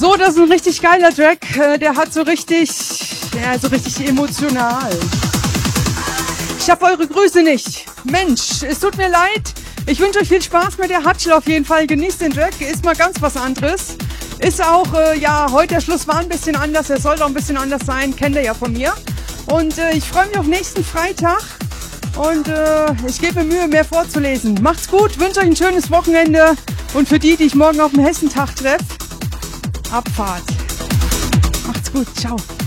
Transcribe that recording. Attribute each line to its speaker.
Speaker 1: So, das ist ein richtig geiler Track. Der hat so richtig emotional. Ich habe eure Grüße nicht. Mensch, es tut mir leid. Ich wünsche euch viel Spaß mit der Hatschel auf jeden Fall. Genießt den Track. Ist mal ganz was anderes. Ist auch, heute der Schluss war ein bisschen anders. Er sollte auch ein bisschen anders sein. Kennt ihr ja von mir. Und ich freue mich auf nächsten Freitag. Und ich gebe mir Mühe, mehr vorzulesen. Macht's gut. Wünsche euch ein schönes Wochenende. Und für die ich morgen auf dem Hessentag treffe, Abfahrt. Macht's gut. Ciao.